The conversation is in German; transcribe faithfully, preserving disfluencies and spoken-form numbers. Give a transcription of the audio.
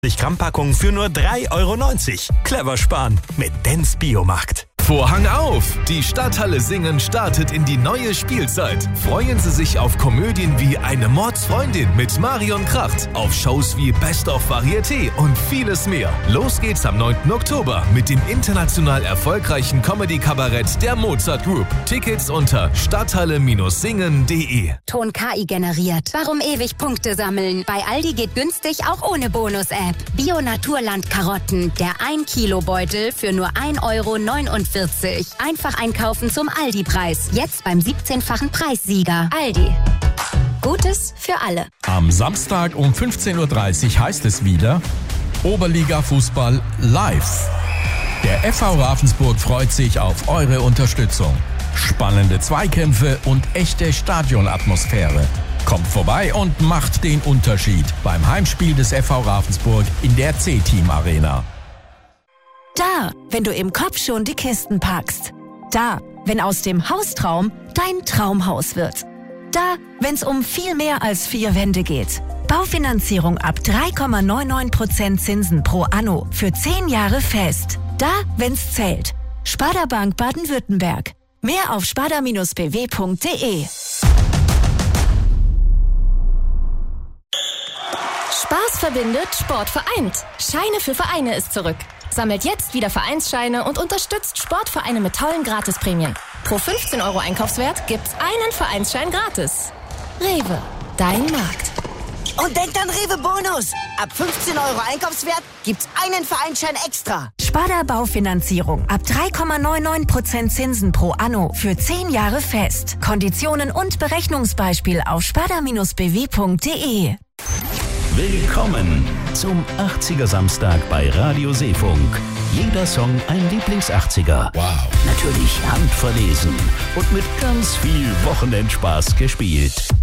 Gramm Packung für nur drei Euro neunzig. Clever sparen mit Dents Biomarkt. Vorhang auf! Die Stadthalle Singen startet in die neue Spielzeit. Freuen Sie sich auf Komödien wie Eine Mordsfreundin mit Marion Kracht, auf Shows wie Best of Varieté und vieles mehr. Los geht's am neunten Oktober mit dem international erfolgreichen Comedy-Kabarett der Mozart Group. Tickets unter stadthalle Singen punkt de. Ton K I generiert. Warum ewig Punkte sammeln? Bei Aldi geht günstig auch ohne Bonus-App. Bio-Naturland-Karotten. Der ein Kilo Beutel für nur ein Euro neunundvierzig. Einfach einkaufen zum Aldi-Preis. Jetzt beim siebzehnfachen Preissieger. Aldi. Gutes für alle. Am Samstag um fünfzehn Uhr dreißig heißt es wieder Oberliga-Fußball live. Der F V Ravensburg freut sich auf eure Unterstützung. Spannende Zweikämpfe und echte Stadionatmosphäre. Kommt vorbei und macht den Unterschied beim Heimspiel des F V Ravensburg in der C-Team Arena. Da, wenn du im Kopf schon die Kisten packst. Da, wenn aus dem Haustraum dein Traumhaus wird. Da, wenn's um viel mehr als vier Wände geht. Baufinanzierung ab drei Komma neunundneunzig Prozent Zinsen pro Anno für zehn Jahre fest. Da, wenn's zählt. Sparda Bank Baden-Württemberg. Mehr auf sparda b w punkt de. Spaß verbindet, Sport vereint. Scheine für Vereine ist zurück. Sammelt jetzt wieder Vereinsscheine und unterstützt Sportvereine mit tollen Gratisprämien. Pro fünfzehn Euro Einkaufswert gibt's einen Vereinsschein gratis. Rewe, dein Markt. Und denkt an Rewe Bonus. Ab fünfzehn Euro Einkaufswert gibt's einen Vereinsschein extra. Sparda Baufinanzierung ab drei Komma neunundneunzig Prozent Zinsen pro Anno für zehn Jahre fest. Konditionen und Berechnungsbeispiel auf sparda b w punkt de. Willkommen zum achtziger Samstag bei Radio Seefunk. Jeder Song ein Lieblings-achtziger. Wow. Natürlich handverlesen und mit ganz viel Wochenendspaß gespielt.